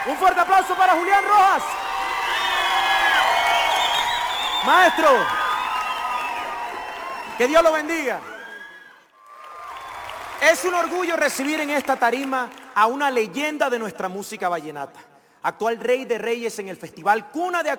Un fuerte aplauso para Julián Rojas. Maestro, que Dios lo bendiga. Es un orgullo recibir en esta tarima a una leyenda de nuestra música vallenata, actual rey de reyes en el festival Cuna de